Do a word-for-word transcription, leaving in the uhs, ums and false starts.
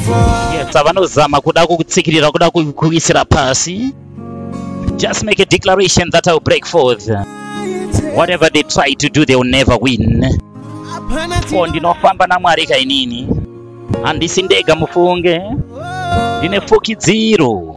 Yes, avanozama kuda kutsikirira kuda kuisira pasi. Just make a declaration that I'll break forth. Whatever they try to do, they will never win. For ndinofamba naMwari kainini. Handisi ndega mufunge. Ndine fukidziro.